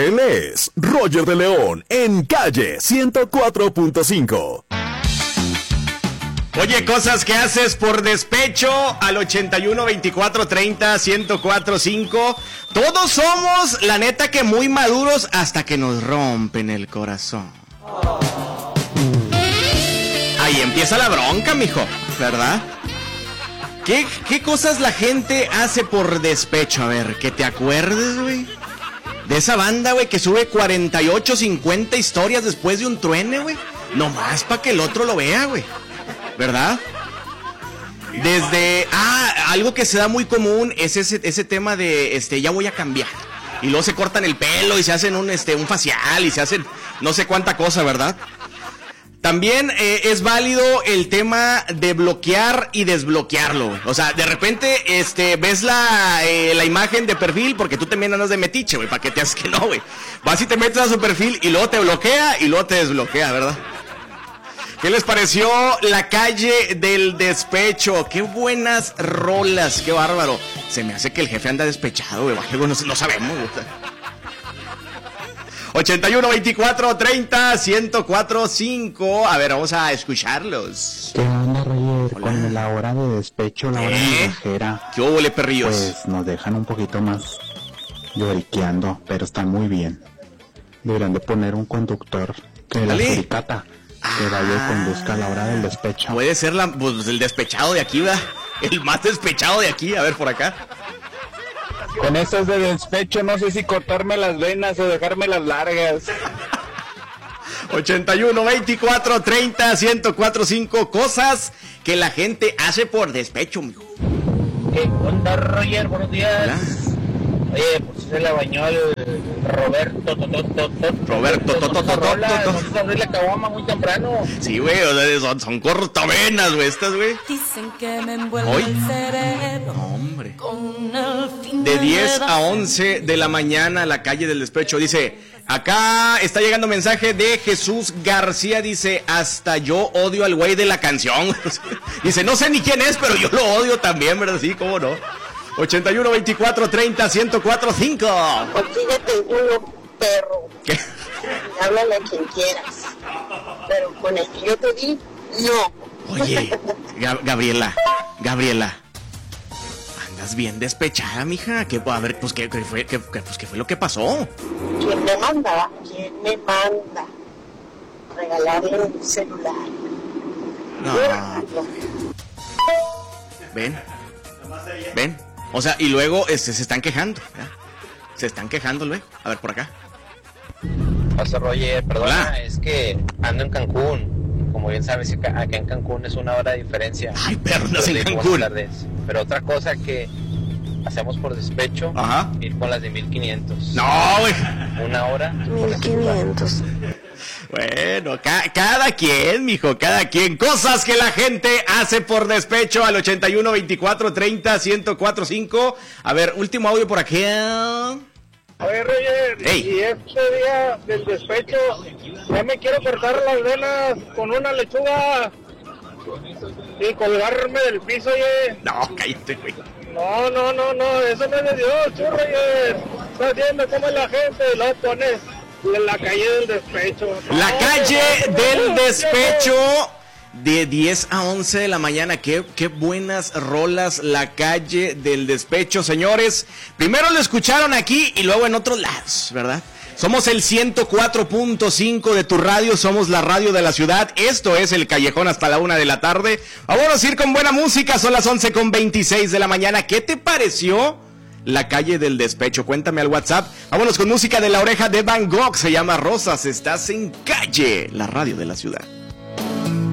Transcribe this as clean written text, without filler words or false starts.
Él es Roger de León en Calle 104.5. Oye, cosas que haces por despecho al 81 24 30 1045. Todos somos, la neta, que muy maduros hasta que nos rompen el corazón. Ahí empieza la bronca, mijo, ¿verdad? ¿Qué cosas la gente hace por despecho? A ver, que te acuerdes, güey. De esa banda, güey, que sube 48, 50 historias después de un truene, güey. Nomás para que el otro lo vea, güey. ¿Verdad? Desde... algo que se da muy común es ese tema de, ya voy a cambiar. Y luego se cortan el pelo y se hacen un facial y se hacen no sé cuánta cosa, ¿verdad? También es válido el tema de bloquear y desbloquearlo, güey. O sea, de repente, ves la imagen de perfil, porque tú también andas de metiche, güey, para que te haces que no, güey. Vas y te metes a su perfil y luego te bloquea y luego te desbloquea, ¿verdad? ¿Qué les pareció La Calle del Despecho? Qué buenas rolas, qué bárbaro. Se me hace que el jefe anda despechado, güey. No sabemos, güey. 81 24 30 1045. A ver, vamos a escucharlos. ¿Qué onda, Roger? Hola. Con la hora de despecho, la hora migajera. ¿Qué hubo, perrillos? Pues nos dejan un poquito más lloriqueando, pero están muy bien. Deberían de poner un conductor de la suricata que vaya y conduzca a la hora del despecho. Puede ser el despechado de aquí, ¿verdad? El más despechado de aquí, a ver, por acá. Con esas de despecho no sé si cortarme las venas o dejármelas largas. 81 24 30 1045. Cosas que la gente hace por despecho, mijo. ¿Qué onda, Roger? Buenos días. Hola. Oye, pues se le bañó el Roberto. Vamos a abrir la caguama muy temprano. Sí, güey, son cortavenas, güey, estas, güey. Dicen que me envuelve el cerebro. No, hombre. Con el fin De 10 a 11 de la mañana, La Calle del Despecho. Dice, acá está llegando mensaje de Jesús García. Dice, hasta yo odio al güey de la canción. Dice, no sé ni quién es, pero yo lo odio también, ¿verdad? Sí, cómo no. 81 24 30 1045. Consíguete uno, perro. ¿Qué? Háblale a quien quieras. Pero con el que yo te di, no. Oye, Gabriela. Andas bien despechada, mija. A ver, pues, ¿qué fue lo que pasó? ¿Quién me manda? Regalarle un celular. No. Ven. O sea, y luego se están quejando, ¿ya? Se están quejando luego. A ver, por acá. Pasa, Roger, perdona, Hola. es que ando en Cancún. Como bien sabes, acá en Cancún es una hora de diferencia. Ay, perro, andas en Buenas Cancún. tardes. Pero otra cosa que hacemos por despecho, Ajá. ir con las de 1500. No, güey. Una hora. 1500. Bueno, cada quien, mijo, cada quien. Cosas que la gente hace por despecho al 81 24 30 1045. A ver, último audio por aquí. Oye, Roger, Ey. y este día del despecho, ya me quiero cortar las venas con una lechuga y colgarme del piso, oye. No, cállate, güey. No, eso no es de Dios, tú, Roger. Estás viendo cómo es la gente, lo pones en la calle del despecho. La calle del despecho. De 10 a 11 de la mañana, qué buenas rolas, La Calle del Despecho, señores. Primero lo escucharon aquí y luego en otros lados, ¿verdad? Somos el 104.5 de tu radio, somos la radio de la ciudad. Esto es El Callejón hasta la 1 de la tarde. Vamos a ir con buena música, son las 11:26 de la mañana. ¿Qué te pareció La Calle del Despecho? Cuéntame al WhatsApp. Vámonos con música de La Oreja de Van Gogh, se llama Rosas. Estás en Calle, la radio de la ciudad.